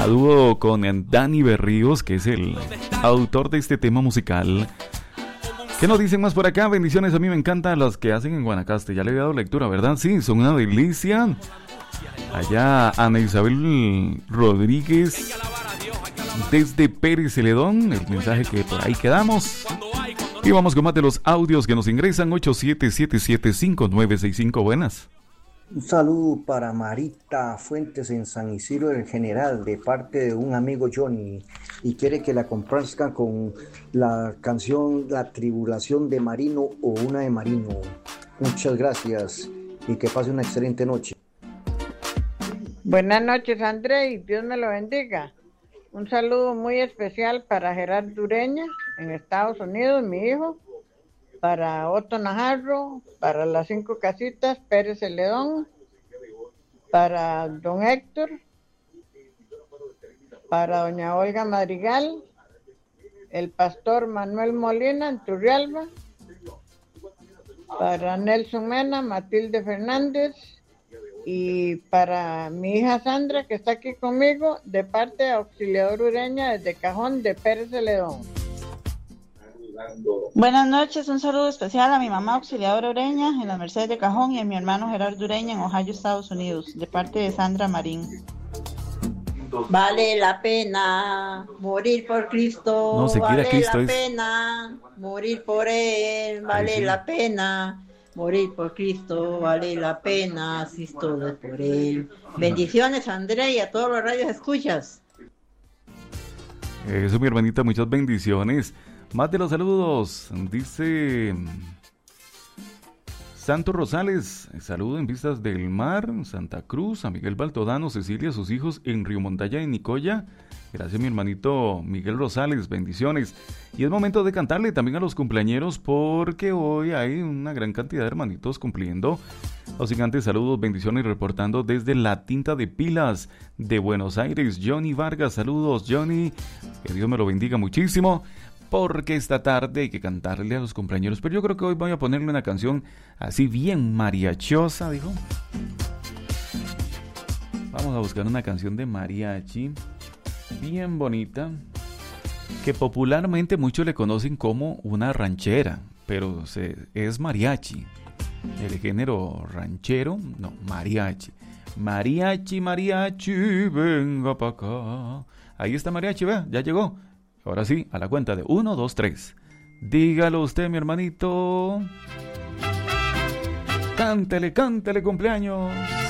a dúo con Dani Berríos, que es el autor de este tema musical. ¿Qué nos dicen más por acá? Bendiciones, a mí me encantan las que hacen en Guanacaste. Ya le había dado lectura, ¿verdad? Sí, son una delicia. Allá Ana Isabel Rodríguez desde Pérez Celedón, el mensaje que por ahí quedamos. Y vamos con más de los audios que nos ingresan. 87775965. Buenas. Un saludo para Marita Fuentes en San Isidro del General, de parte de un amigo Johnny, y quiere que la complazca con la canción La Tribulación de Marino o una de Marino. Muchas gracias y que pase una excelente noche. Buenas noches, André, y Dios me lo bendiga. Un saludo muy especial para Gerardo Ureña en Estados Unidos, mi hijo, para Otto Najarro, para las 5 Casitas, Pérez Celedón, para don Héctor, para doña Olga Madrigal, el pastor Manuel Molina en Turrialba, para Nelson Mena, Matilde Fernández, y para mi hija Sandra, que está aquí conmigo, de parte de Auxiliador Ureña, desde Cajón de Pérez Celedón. Buenas noches, un saludo especial a mi mamá Auxiliadora Ureña en la Mercedes de Cajón y a mi hermano Gerardo Ureña en Ohio, Estados Unidos, de parte de Sandra Marín. Vale la pena morir por Cristo, no, vale Cristo la pena morir por Él, vale la pena morir por Cristo, vale la pena, si es todo por Él. Bendiciones, André, y a todos los radios escuchas. Eso, mi hermanita, muchas bendiciones. Más de los saludos, dice Santo Rosales, saludo en Vistas del Mar, Santa Cruz, a Miguel Baltodano, Cecilia, sus hijos en Río Montalla y Nicoya. Gracias, mi hermanito Miguel Rosales, bendiciones. Y es momento de cantarle también a los cumpleañeros, porque hoy hay una gran cantidad de hermanitos cumpliendo. Los gigantes, saludos, bendiciones, reportando desde la Tinta de Pilas de Buenos Aires. Johnny Vargas, saludos, Johnny, que Dios me lo bendiga muchísimo, porque esta tarde hay que cantarle a los cumpleañeros. Pero yo creo que hoy voy a ponerle una canción así bien mariachosa, dijo. Vamos a buscar una canción de mariachi bien bonita, que popularmente muchos le conocen como una ranchera, pero es mariachi, el género ranchero, no, mariachi. Mariachi, mariachi, venga pa' acá. Ahí está mariachi, vea, ya llegó. Ahora sí, a la cuenta de 1, 2, 3. Dígalo usted, mi hermanito. Cántele, cántele, cumpleaños.